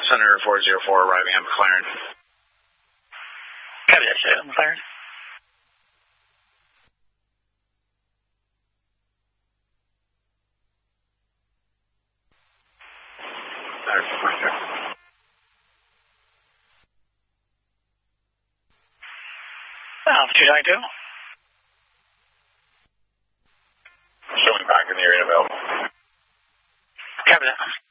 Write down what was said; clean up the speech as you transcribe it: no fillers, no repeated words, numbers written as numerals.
Center 404 arriving at McLaren. Copy that, sir. McLaren. Altitude I do. Showing back in the area available. Copy that.